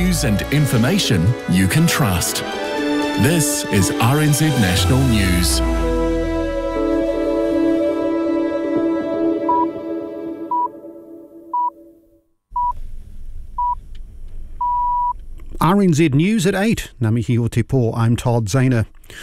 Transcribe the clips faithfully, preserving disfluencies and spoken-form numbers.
news and information you can trust. This is R N Z National News. R N Z News at eight. Ngā mihi o te pō, I'm Todd Zahner.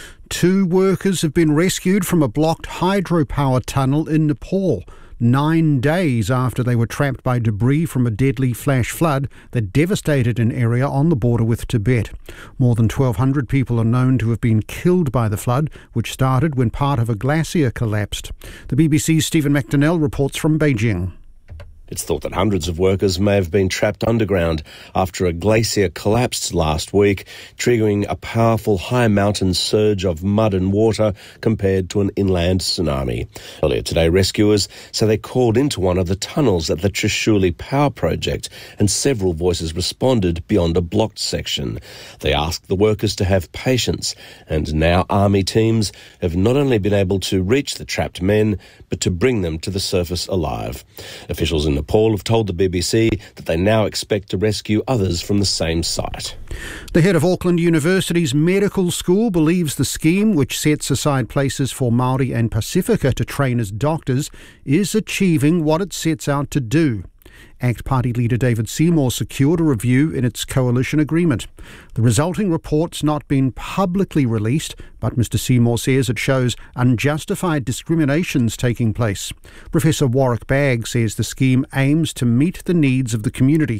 Two workers have been rescued from a blocked hydropower tunnel in Nepal, nine days after they were trapped by debris from a deadly flash flood that devastated an area on the border with Tibet. More than twelve hundred people are known to have been killed by the flood, which started when part of a glacier collapsed. The B B C's Stephen McDonnell reports from Beijing. It's thought that hundreds of workers may have been trapped underground after a glacier collapsed last week, triggering a powerful high mountain surge of mud and water compared to an inland tsunami. Earlier today, rescuers say they called into one of the tunnels at the Trishuli Power Project, and several voices responded beyond a blocked section. They asked the workers to have patience, and now army teams have not only been able to reach the trapped men, but to bring them to the surface alive. Officials in Nepal have told the B B C that they now expect to rescue others from the same site. The head of Auckland University's medical school believes the scheme, which sets aside places for Māori and Pasifika to train as doctors, is achieving what it sets out to do. ACT Party leader David Seymour secured a review in its coalition agreement. The resulting report's not been publicly released, but Mr Seymour says it shows unjustified discriminations taking place. Professor Warwick Bagg says the scheme aims to meet the needs of the community.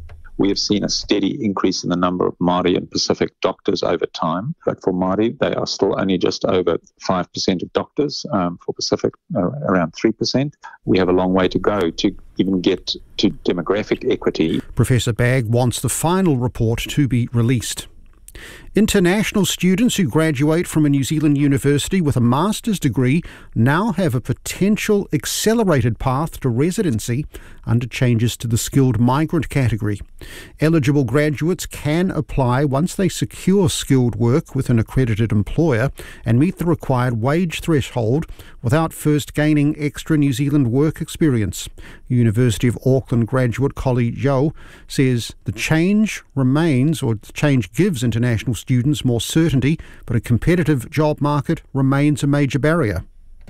We have seen a steady increase in the number of Māori and Pacific doctors over time, but for Māori, they are still only just over five percent of doctors. Um, for Pacific, uh, around three percent. We have a long way to go to even get to demographic equity. Professor Bagg wants the final report to be released. International students who graduate from a New Zealand university with a master's degree now have a potential accelerated path to residency under changes to the skilled migrant category. Eligible graduates can apply once they secure skilled work with an accredited employer and meet the required wage threshold without first gaining extra New Zealand work experience. University of Auckland graduate Collie Joe says the change remains, or the change gives international students more certainty, but a competitive job market remains a major barrier.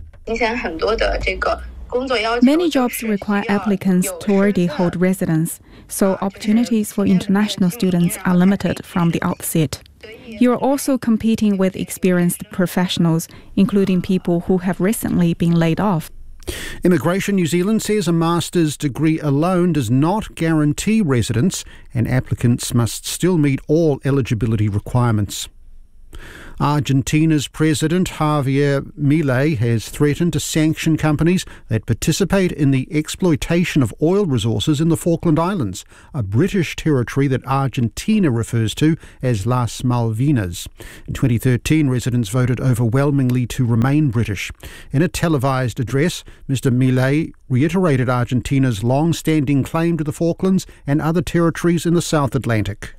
Many jobs require applicants to already hold residence, so opportunities for international students are limited from the outset. You are also competing with experienced professionals, including people who have recently been laid off. Immigration New Zealand says a master's degree alone does not guarantee residence, and applicants must still meet all eligibility requirements. Argentina's President Javier Milei has threatened to sanction companies that participate in the exploitation of oil resources in the Falkland Islands, a British territory that Argentina refers to as Las Malvinas. In twenty thirteen, residents voted overwhelmingly to remain British. In a televised address, Mr Milei reiterated Argentina's long-standing claim to the Falklands and other territories in the South Atlantic.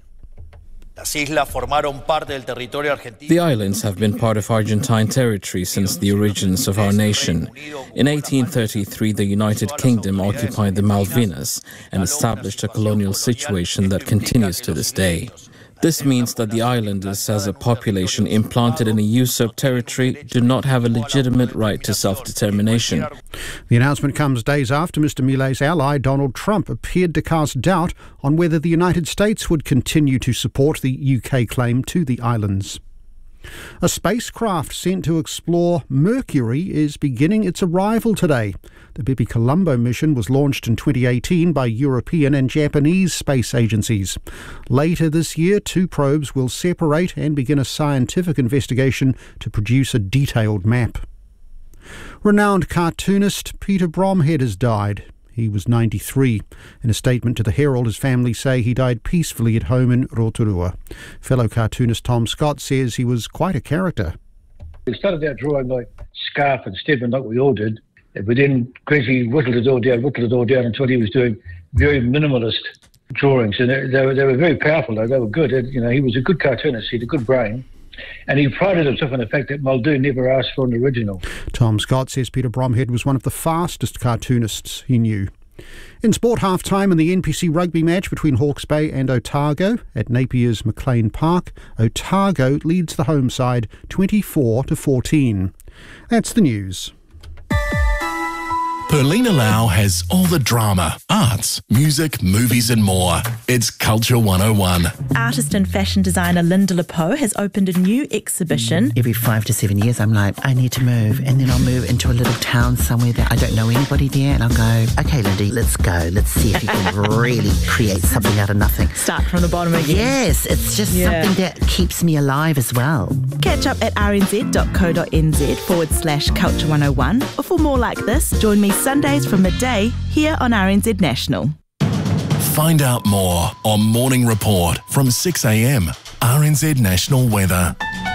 The islands have been part of Argentine territory since the origins of our nation. In eighteen thirty-three, the United Kingdom occupied the Malvinas and established a colonial situation that continues to this day. This means that the islanders, as a population implanted in a usurped territory, do not have a legitimate right to self-determination. The announcement comes days after Mr Milei's ally, Donald Trump, appeared to cast doubt on whether the United States would continue to support the U K claim to the islands. A spacecraft sent to explore Mercury is beginning its arrival today. The Bepi Colombo mission was launched in twenty eighteen by European and Japanese space agencies. Later this year, two probes will separate and begin a scientific investigation to produce a detailed map. Renowned cartoonist Peter Bromhead has died. He was ninety-three. In a statement to the Herald, his family say he died peacefully at home in Rotorua. Fellow cartoonist Tom Scott says he was quite a character. We started out drawing like Scarf and Stephen, like we all did. But then gradually whittled it all down, whittled it all down until he was doing very minimalist drawings. And they, they, were, they were very powerful, though. They were good. You know, he was a good cartoonist. He had a good brain. And he prided himself on the fact that Muldoon never asked for an original. Tom Scott says Peter Bromhead was one of the fastest cartoonists he knew. In sport, half-time in the N P C rugby match between Hawke's Bay and Otago at Napier's McLean Park. Otago leads the home side twenty-four to fourteen. That's the news. Perlina Lau has all the drama, arts, music, movies and more. It's Culture one oh one. Artist and fashion designer Linda Lepoe has opened a new exhibition. Every five to seven years I'm like, I need to move, and then I'll move into a little town somewhere that I don't know anybody there, and I'll go, okay Lindy, let's go. Let's see if you can really create something out of nothing. Start from the bottom again. Yes, it's just Yeah. something that keeps me alive as well. Catch up at rnz.co.nz forward slash culture one oh one, or for more like this, join me Sundays from midday here on R N Z National. Find out more on Morning Report from six a m. R N Z National Weather.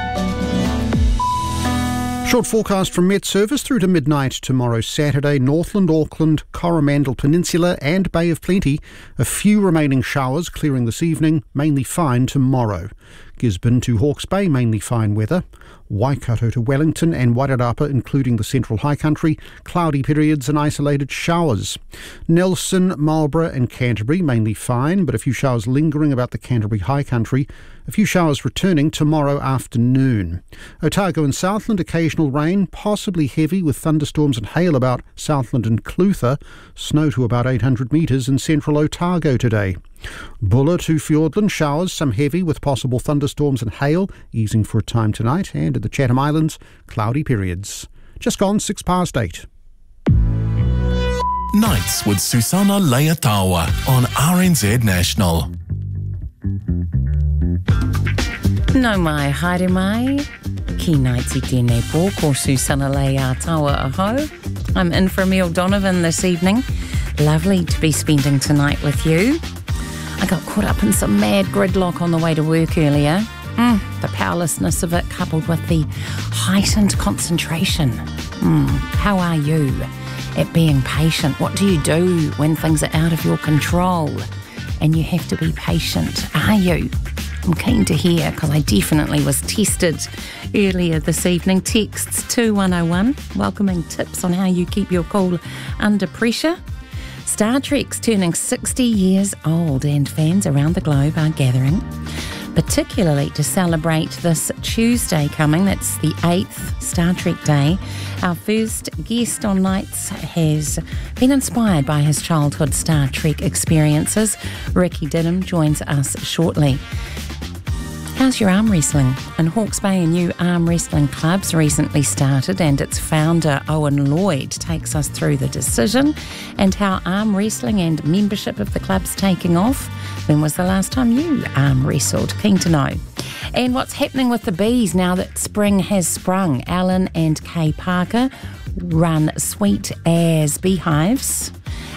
Short forecast from Met Service through to midnight tomorrow Saturday. Northland, Auckland, Coromandel Peninsula and Bay of Plenty. A few remaining showers clearing this evening, mainly fine tomorrow. Gisborne to Hawke's Bay, mainly fine weather. Waikato to Wellington and Wairarapa, including the Central High Country, cloudy periods and isolated showers. Nelson, Marlborough and Canterbury, mainly fine, but a few showers lingering about the Canterbury High Country. A few showers returning tomorrow afternoon. Otago and Southland, occasional rain, possibly heavy with thunderstorms and hail about Southland and Clutha. Snow to about eight hundred metres in central Otago today. Bulla to Fiordland, showers, some heavy with possible thunderstorms and hail, easing for a time tonight, and at the Chatham Islands, cloudy periods. Just gone six past eight. Nights with Susana Leatawa on R N Z National. No mai, haere mai. Ki nights I tēnei pō, ko Susana Leatawa aho. I'm in for Emil Donovan this evening. Lovely to be spending tonight with you. I got caught up in some mad gridlock on the way to work earlier. Mm, the powerlessness of it coupled with the heightened concentration. Mm, how are you at being patient? What do you do when things are out of your control and you have to be patient? Are you? I'm keen to hear because I definitely was tested earlier this evening. Texts two one oh one welcoming tips on how you keep your cool under pressure. Star Trek's turning sixty years old and fans around the globe are gathering, particularly to celebrate this Tuesday coming. That's the eighth Star Trek Day. Our first guest on Nights has been inspired by his childhood Star Trek experiences. Ricky Didham joins us shortly. How's your arm wrestling? In Hawke's Bay, a new arm wrestling club's recently started, and its founder, Owen Lloyd, takes us through the decision and how arm wrestling and membership of the club's taking off. When was the last time you arm wrestled? Keen to know. And what's happening with the bees now that spring has sprung? Alan and Kay Parker run Sweet As Beehives,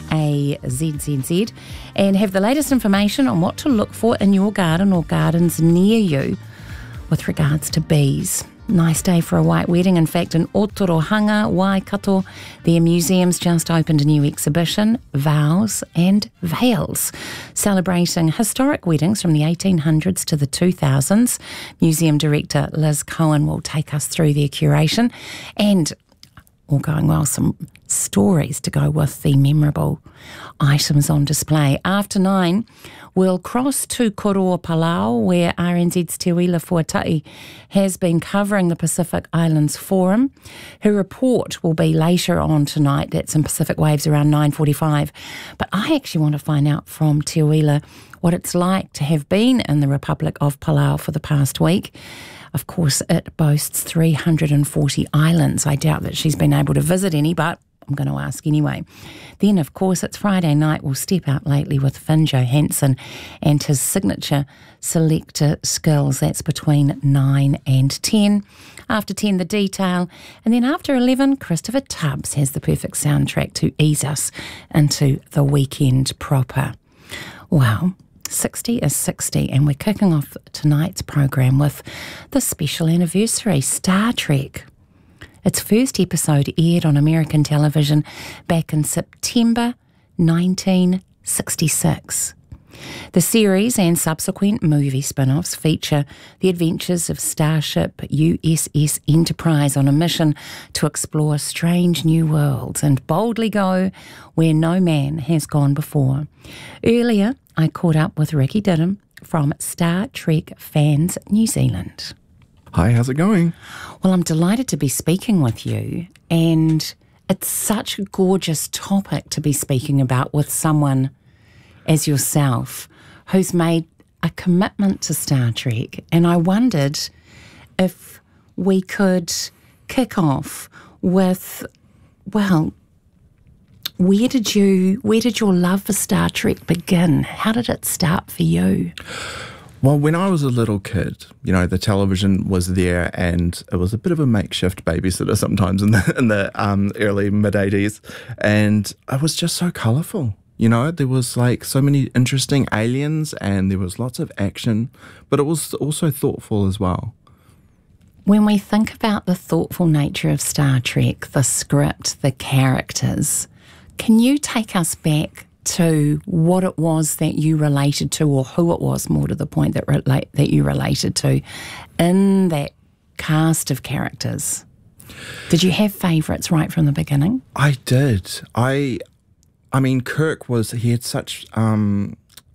A Z Z Z, and have the latest information on what to look for in your garden or gardens near you with regards to bees. Nice day for a white wedding. In fact, in Otorohanga, Waikato, their museum's just opened a new exhibition, Vows and Veils, celebrating historic weddings from the eighteen hundreds to the two thousands. Museum director Liz Cohen will take us through their curation and, all going well, some stories to go with the memorable items on display. After nine, we'll cross to Koroa Palau, where R N Z's Te Wila Fuatai has been covering the Pacific Islands Forum. Her report will be later on tonight. That's in Pacific Waves around nine forty-five. But I actually want to find out from Te Wila what it's like to have been in the Republic of Palau for the past week. Of course, it boasts three hundred forty islands. I doubt that she's been able to visit any, but I'm going to ask anyway. Then, of course, it's Friday night. We'll step out lately with Finn Johansson and his signature selector skills. That's between nine and ten. After ten, the detail. And then after eleven, Christopher Tubbs has the perfect soundtrack to ease us into the weekend proper. Well, sixty is sixty, and we're kicking off tonight's program with the special anniversary, Star Trek. Its first episode aired on American television back in September nineteen sixty-six. The The series and subsequent movie spin-offs feature the adventures of Starship U S S Enterprise on a mission to explore strange new worlds and boldly go where no man has gone before. Earlier, I caught up with Ricky Diddham from Star Trek Fans New Zealand. Hi, how's it going? Well, I'm delighted to be speaking with you, and it's such a gorgeous topic to be speaking about with someone as yourself who's made a commitment to Star Trek. And I wondered if we could kick off with, well, where did you, where did your love for Star Trek begin? How did it start for you? Well, when I was a little kid, you know, the television was there, and it was a bit of a makeshift babysitter sometimes in the in the um, early mid eighties, and it was just so colourful. You know, there was like so many interesting aliens, and there was lots of action, but it was also thoughtful as well. When we think about the thoughtful nature of Star Trek, the script, the characters, can you take us back to what it was that you related to, or who it was, more to the point, that relate that you related to in that cast of characters? Did you have favourites right from the beginning? I did. I, I mean, Kirk was he had such um,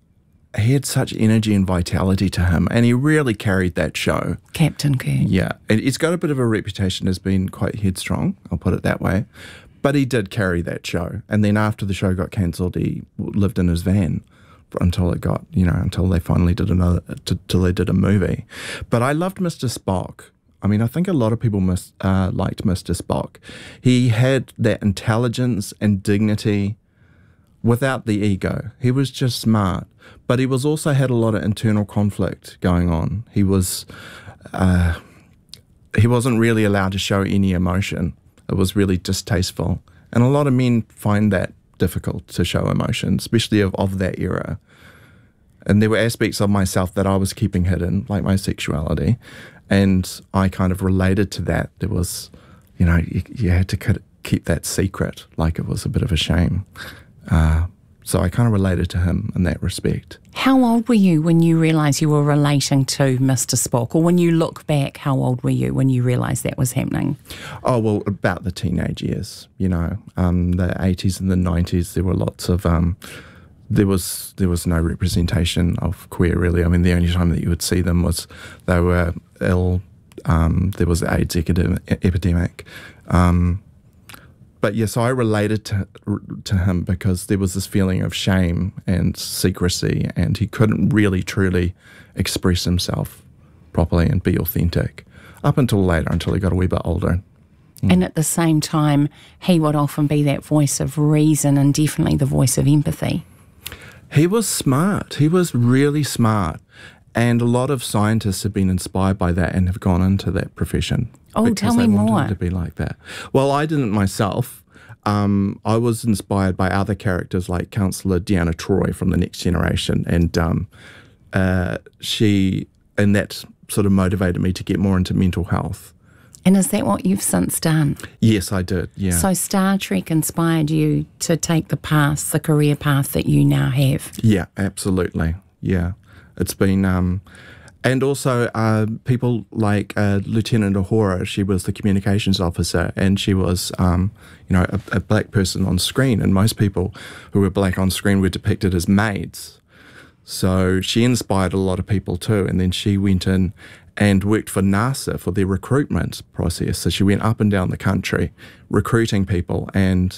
he had such energy and vitality to him, and he really carried that show. Captain Kirk. Yeah, and he's got a bit of a reputation as being quite headstrong. I'll put it that way. But he did carry that show. And then after the show got cancelled, he lived in his van until it got, you know, until they finally did another, till they did a movie. But I loved Mister Spock. I mean, I think a lot of people mis, uh, liked Mister Spock. He had that intelligence and dignity without the ego. He was just smart. But he was also had a lot of internal conflict going on. He was, uh, he wasn't really allowed to show any emotion. It was really distasteful. And a lot of men find that difficult to show emotion, especially of, of that era. And there were aspects of myself that I was keeping hidden, like my sexuality. And I kind of related to that. There was, you know, you, you had to keep that secret, like it was a bit of a shame. Uh, so I kind of related to him in that respect. How old were you when you realised you were relating to Mister Spock? Or when you look back, how old were you when you realised that was happening? Oh, well, about the teenage years, you know. Um, the eighties and the nineties, there were lots of... Um, there was there was no representation of queer, really. I mean, the only time that you would see them was they were ill. Um, there was the AIDS epidemic. Um But yes, yeah, so I related to to him because there was this feeling of shame and secrecy, and he couldn't really truly express himself properly and be authentic up until later, until he got a wee bit older. Mm. And at the same time, he would often be that voice of reason and definitely the voice of empathy. He was smart. He was really smart. And a lot of scientists have been inspired by that and have gone into that profession. Oh, tell me more. Because they wanted to be like that. Well, I didn't myself. Um, I was inspired by other characters like Councillor Deanna Troi from The Next Generation. And um, uh, she, and that sort of motivated me to get more into mental health. And is that what you've since done? Yes, I did, yeah. So Star Trek inspired you to take the path, the career path that you now have? Yeah, absolutely, yeah. It's been, um, and also uh, people like uh, Lieutenant Uhura, she was the communications officer, and she was, um, you know, a, a black person on screen, and most people who were black on screen were depicted as maids. So she inspired a lot of people too, and then she went in and worked for NASA for their recruitment process. So she went up and down the country recruiting people, and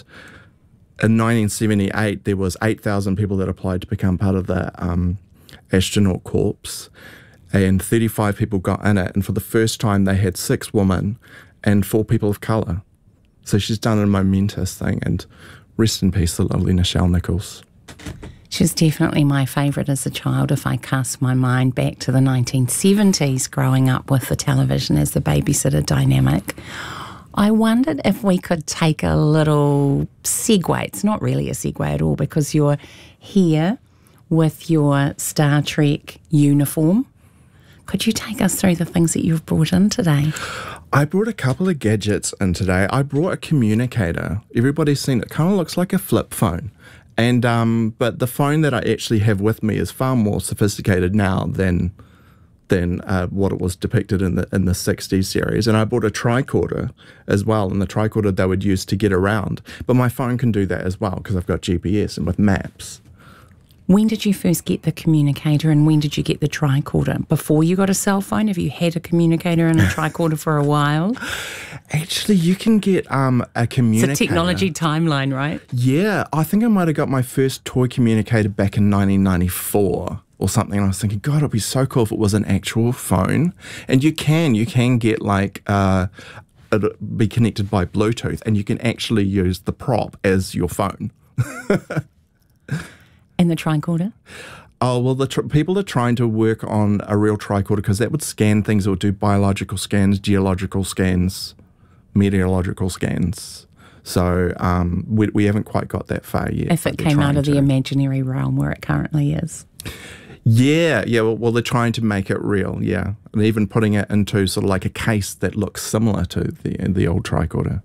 in nineteen seventy-eight there was eight thousand people that applied to become part of the um, astronaut corps, and thirty-five people got in it, and for the first time they had six women and four people of colour. So she's done a momentous thing, and rest in peace, the lovely Nichelle Nichols. She was definitely my favourite as a child. If I cast my mind back to the nineteen seventies, growing up with the television as the babysitter dynamic, I wondered if we could take a little segue. It's not really a segue at all, because you're here with your Star Trek uniform. Could you take us through the things that you've brought in today? I brought a couple of gadgets in today. I brought a communicator. Everybody's seen it. It kind of looks like a flip phone. And um, but the phone that I actually have with me is far more sophisticated now than than uh, what it was depicted in the in the sixties series. And I bought a tricorder as well, and the tricorder they would use to get around. But my phone can do that as well because I've got G P S and with maps. When did you first get the communicator and when did you get the tricorder? Before you got a cell phone? Have you had a communicator and a tricorder for a while? Actually, you can get um, a communicator. It's a technology timeline, right? Yeah, I think I might have got my first toy communicator back in nineteen ninety-four or something. And I was thinking, God, it'd be so cool if it was an actual phone. And you can, you can get like, uh, it be connected by Bluetooth and you can actually use the prop as your phone. And the tricorder? Oh, well, the tr- people are trying to work on a real tricorder because that would scan things. It would do biological scans, geological scans, meteorological scans. So um, we, we haven't quite got that far yet. If it came out of to. the imaginary realm where it currently is. Yeah, yeah. Well, well, they're trying to make it real, yeah. And even putting it into sort of like a case that looks similar to the, the old tricorder.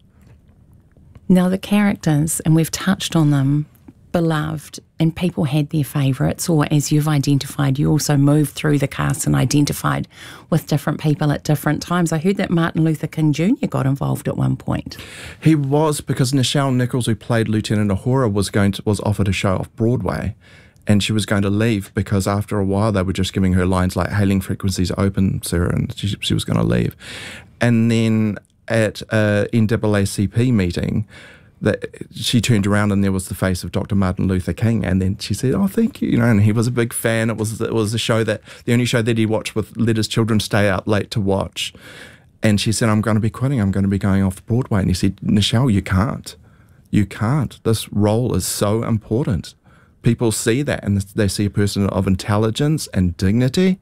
Now, the characters, and we've touched on them, beloved, and people had their favourites, or as you've identified, you also moved through the cast and identified with different people at different times. I heard that Martin Luther King Junior got involved at one point. He was, because Nichelle Nichols, who played Lieutenant Uhura, was going to, was offered a show off Broadway, and she was going to leave because after a while they were just giving her lines like "hailing frequencies open, sir," and she, she was going to leave. And then at a N double A C P meeting, that she turned around and there was the face of Doctor Martin Luther King, and then she said, "Oh, thank you," you know. And he was a big fan. It was it was a show that the only show that he watched with let his children stay up late to watch. And she said, "I'm going to be quitting. I'm going to be going off Broadway." And he said, "Nichelle, you can't. You can't. This role is so important. People see that, and they see a person of intelligence and dignity."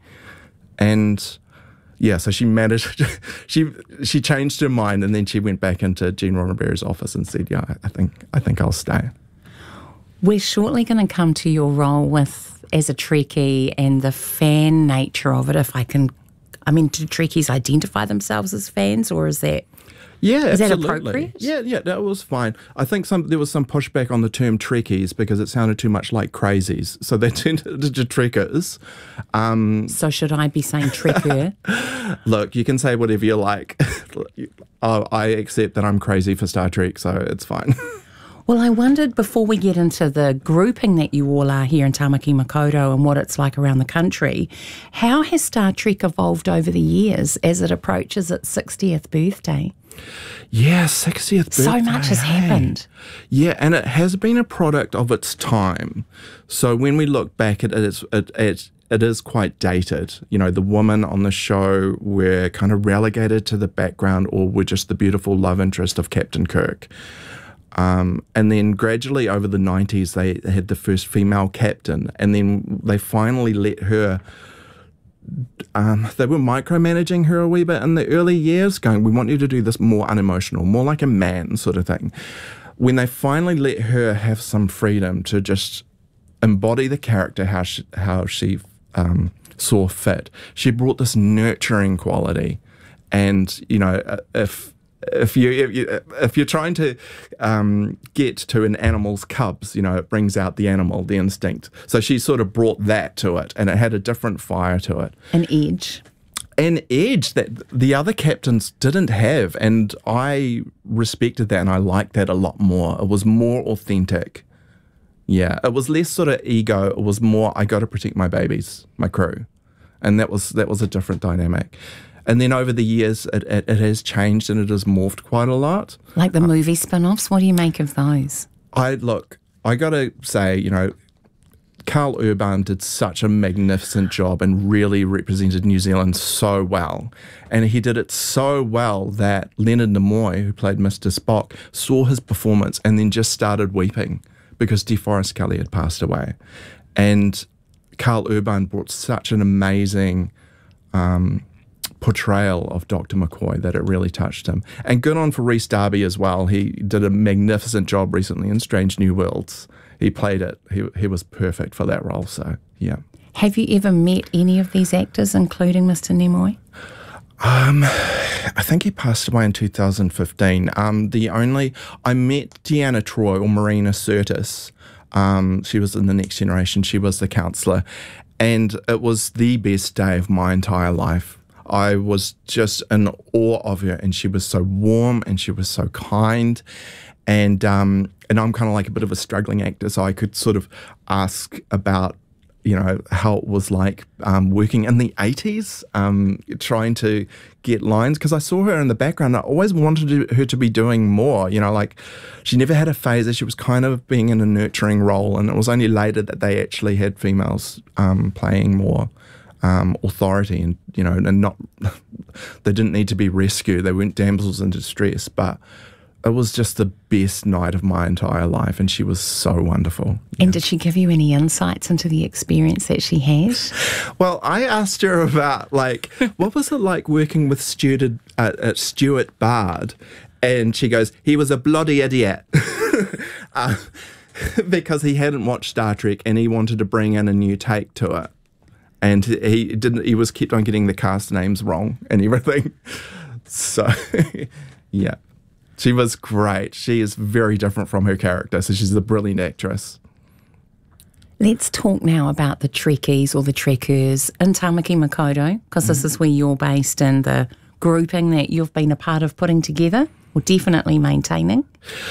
And yeah, so she managed. she she changed her mind, and then she went back into Gene Roddenberry's office and said, "Yeah, I think I think I'll stay." We're shortly going to come to your role with as a Trekkie and the fan nature of it. If I can, I mean, do Trekkies identify themselves as fans, or is that? Yeah, is absolutely. that appropriate? Yeah, yeah, that was fine. I think some there was some pushback on the term Trekkies because it sounded too much like crazies, so they turned it to Trekkers. Um, so should I be saying Trekker? Look, you can say whatever you like. oh, I accept that I'm crazy for Star Trek, so it's fine. Well, I wondered, before we get into the grouping that you all are here in Tamaki Makaurau and what it's like around the country, how has Star Trek evolved over the years as it approaches its sixtieth birthday? Yeah, sixtieth birthday. So much has hey. happened. Yeah, and it has been a product of its time. So when we look back at it, it's, it, it, it is quite dated. You know, the women on the show were kind of relegated to the background or were just the beautiful love interest of Captain Kirk. Um, and then gradually over the nineties, they had the first female captain, and then they finally let her, um, they were micromanaging her a wee bit in the early years, going, "We want you to do this more unemotional, more like a man," sort of thing. When they finally let her have some freedom to just embody the character how she, how she um, saw fit, she brought this nurturing quality. And, you know, if... If you, if you if you're trying to um, get to an animal's cubs, you know, it brings out the animal, the instinct. So she sort of brought that to it, and it had a different fire to it. An edge. An edge that the other captains didn't have, and I respected that, and I liked that a lot more. It was more authentic. Yeah, it was less sort of ego. It was more, I got to protect my babies, my crew, and that was that was a different dynamic. And then over the years, it, it, it has changed and it has morphed quite a lot. Like the movie spin-offs, what do you make of those? I look, I got to say, you know, Carl Urban did such a magnificent job and really represented New Zealand so well. And he did it so well that Leonard Nimoy, who played Mister Spock, saw his performance and then just started weeping because DeForest Kelley had passed away. And Carl Urban brought such an amazing... Um, portrayal of Doctor McCoy that it really touched him. And good on for Rhys Darby as well. He did a magnificent job recently in Strange New Worlds. He played it. He, he was perfect for that role, so yeah. Have you ever met any of these actors, including Mister Nimoy? Um, I think he passed away in two thousand fifteen. Um, the only... I met Deanna Troi or Marina Sirtis Um, she was in The Next Generation. She was the counsellor. And it was the best day of my entire life. I was just in awe of her, and she was so warm and she was so kind. And um, and I'm kind of like a bit of a struggling actor, so I could sort of ask about, you know, how it was like um, working in the eighties, um, trying to get lines, because I saw her in the background. I always wanted her to be doing more, you know, like she never had a phaser. She was kind of being in a nurturing role, and it was only later that they actually had females um, playing more um, authority, and, you know, and not, they didn't need to be rescued. They weren't damsels in distress, but it was just the best night of my entire life, and she was so wonderful. Yeah. And did she give you any insights into the experience that she had? Well, I asked her about, like, what was it like working with Stuart, uh, uh, Stuart Bard? And she goes, he was a bloody idiot. uh, because he hadn't watched Star Trek and he wanted to bring in a new take to it. And he didn't. He was kept on getting the cast names wrong and everything. So, yeah. She was great. She is very different from her character, so she's a brilliant actress. Let's talk now about the Trekkies or the Trekkers in Tamaki Makaurau, because this is where you're based, and the grouping that you've been a part of putting together, or definitely maintaining.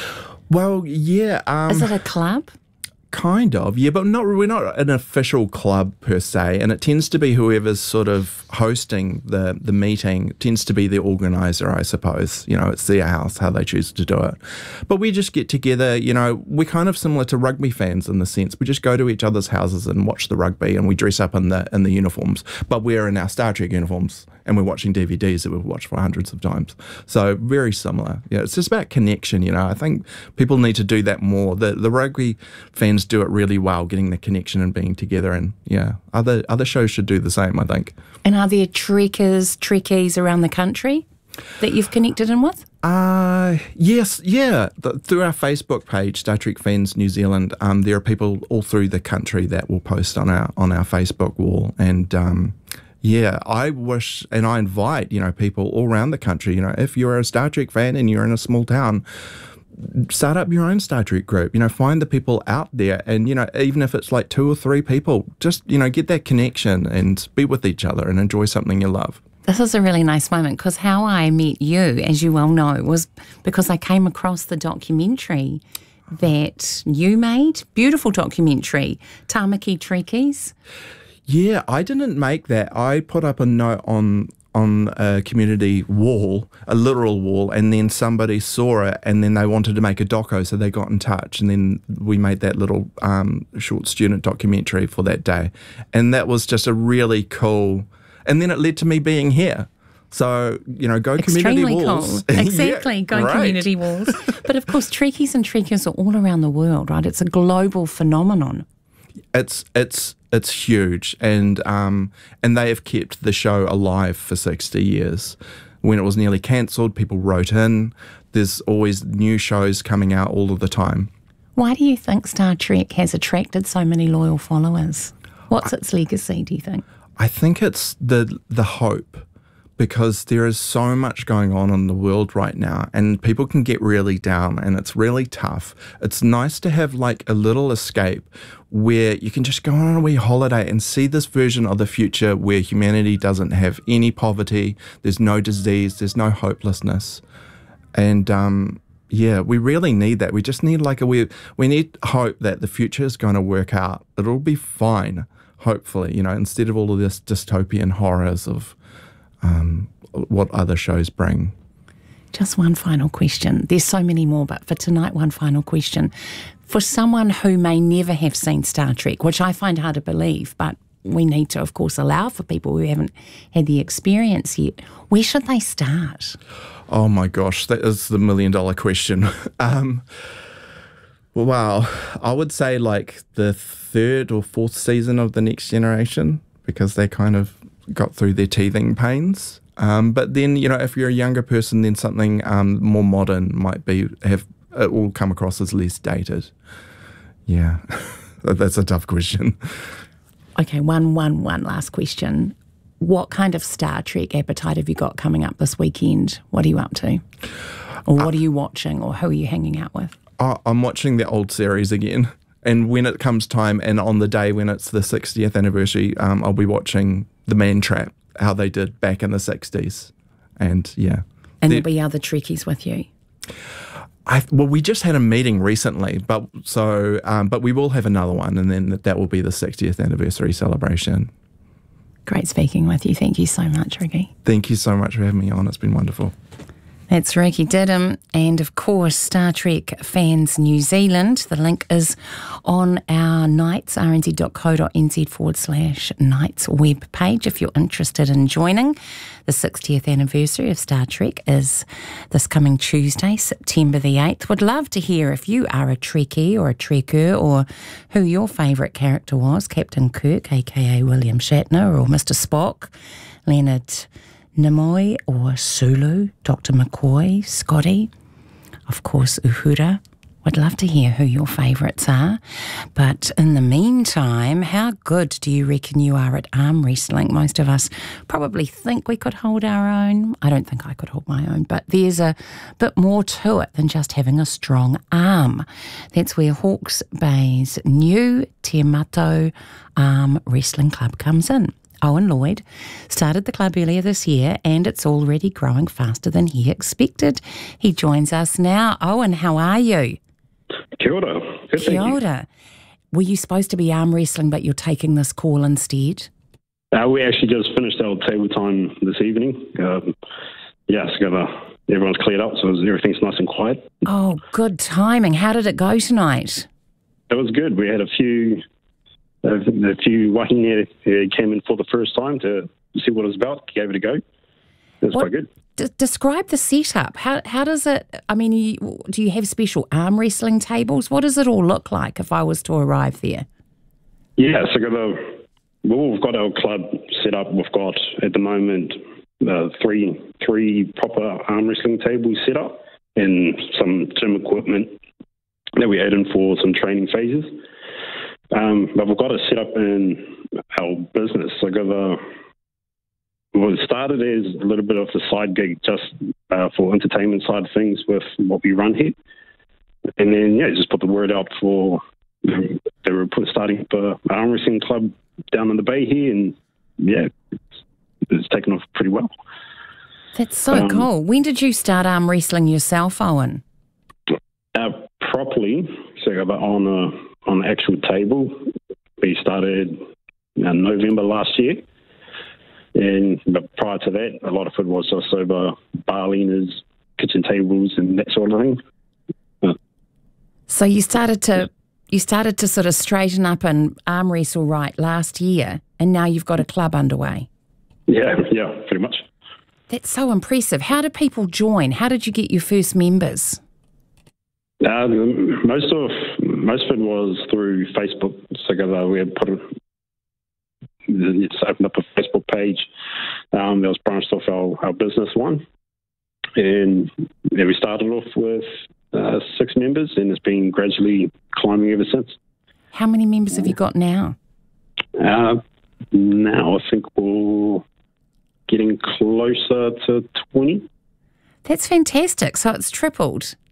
Well, yeah. Um, is it a club? Kind of, yeah, but not. We're not an official club per se, and it tends to be whoever's sort of hosting the the meeting tends to be the organizer, I suppose. You know, it's their house, how they choose to do it. But we just get together. You know, we're kind of similar to rugby fans in the sense we just go to each other's houses and watch the rugby, and we dress up in the in the uniforms, but we're in our Star Trek uniforms, and we're watching D V Ds that we've watched for hundreds of times. So very similar. Yeah, it's just about connection. You know, I think people need to do that more. The the rugby fans do it really well, getting the connection and being together, and yeah, other other shows should do the same, I think. And are there trekkers, trekkies around the country that you've connected in with? Uh, yes, yeah. The, through our Facebook page, Star Trek Fans New Zealand, um, there are people all through the country that will post on our on our Facebook wall, and um, yeah, I wish, and I invite, you know, people all around the country, you know, if you're a Star Trek fan and you're in a small town, start up your own Star Trek group, you know, find the people out there, and, you know, even if it's like two or three people, just, you know, get that connection and be with each other and enjoy something you love. This is a really nice moment, because how I met you, as you well know, was because I came across the documentary that you made. Beautiful documentary, Tamaki Trekkies. Yeah, I didn't make that. I put up a note on on a community wall, a literal wall, and then somebody saw it, and then they wanted to make a doco, so they got in touch, and then we made that little um, short student documentary for that day. And that was just a really cool, and then it led to me being here. So, you know, go Extremely community walls. Cool. Exactly, Yeah, go great. community walls. But of course, Trekkies and Trekkers are all around the world, right? It's a global phenomenon. It's it's it's huge, and um and they have kept the show alive for sixty years. When it was nearly cancelled, people wrote in. There's always new shows coming out all of the time. Why do you think Star Trek has attracted so many loyal followers? What's its legacy, do you think? I think it's the the hope, because there is so much going on in the world right now, and people can get really down, and it's really tough. It's nice to have like a little escape where you can just go on a wee holiday and see this version of the future where humanity doesn't have any poverty, there's no disease, there's no hopelessness. And um, yeah, we really need that. We just need like a we we need hope that the future is going to work out. It'll be fine, hopefully, you know, instead of all of this dystopian horrors of Um, what other shows bring. Just one final question. There's so many more, but for tonight, one final question. For someone who may never have seen Star Trek, which I find hard to believe, but we need to, of course, allow for people who haven't had the experience yet, where should they start? Oh my gosh, that is the million dollar question. um, wow, I would say like the third or fourth season of The Next Generation, because they kind of got through their teething pains. Um, but then, you know, if you're a younger person, then something um, more modern might be, have it will come across as less dated. Yeah, that's a tough question. Okay, one, one, one last question. What kind of Star Trek appetite have you got coming up this weekend? What are you up to? Or what uh, are you watching, or who are you hanging out with? Oh, I'm watching the old series again. and when it comes time, and on the day when it's the sixtieth anniversary, um, I'll be watching The Man Trap, how they did back in the sixties. And yeah. And there'll be other Trekkies with you. I, well, we just had a meeting recently, but so um, but we will have another one, and then that will be the sixtieth anniversary celebration. Great speaking with you. Thank you so much, Ricky. Thank you so much for having me on. It's been wonderful. That's Ricky Diddam, and of course Star Trek Fans New Zealand. The link is on our Nights, rnz.co.nz forward slash Nights web page if you're interested in joining. The sixtieth anniversary of Star Trek is this coming Tuesday, September the eighth. Would love to hear if you are a Trekkie or a Trekker, or who your favourite character was, Captain Kirk, aka William Shatner, or Mister Spock, Leonard Nimoy, or Sulu, Doctor McCoy, Scotty, of course Uhura. Would love to hear who your favourites are. But in the meantime, how good do you reckon you are at arm wrestling? Most of us probably think we could hold our own. I don't think I could hold my own, but there's a bit more to it than just having a strong arm. That's where Hawke's Bay's new Te Mato Arm Wrestling Club comes in. Owen Lloyd started the club earlier this year, and it's already growing faster than he expected. He joins us now. Owen, how are you? Kia ora. Good, Kia ora. Were you supposed to be arm wrestling, but you're taking this call instead? Uh, we actually just finished our table time this evening. Um, yeah, so got, uh, everyone's cleared up, so everything's nice and quiet. Oh, good timing. How did it go tonight? It was good. We had a few... A few Wahine uh, came in for the first time to see what it was about, gave it a go. It was what, quite good. D- describe the setup. How how does it, I mean, you, do you have special arm wrestling tables? What does it all look like if I was to arrive there? Yeah, so got a, well, we've got our club set up. We've got, at the moment, uh, three three proper arm wrestling tables set up and some gym equipment that we add in for some training phases. Um, but we've got it set up in our business. So got the, well, it started as a little bit of a side gig just uh, for entertainment side of things with what we run here. And then, yeah, just put the word out for, you know, they were put, starting up an arm wrestling club down in the Bay here. And, yeah, it's, it's taken off pretty well. That's so um, cool. When did you start arm wrestling yourself, Owen? Uh, properly, so on a... on the actual table, we started in November last year. And but prior to that, a lot of it was just over bar leaners, kitchen tables, and that sort of thing. Uh, so you started to you started to sort of straighten up and arm wrestle right last year, and now you've got a club underway. Yeah, yeah, pretty much. That's so impressive. How did people join? How did you get your first members? Uh, most of most of it was through Facebook. So we had put a, just opened up a Facebook page um, that was branched off our, our business one, and yeah, we started off with uh, six members, and it's been gradually climbing ever since. How many members have you got now? Uh, now I think we're getting closer to twenty. That's fantastic. So it's tripled.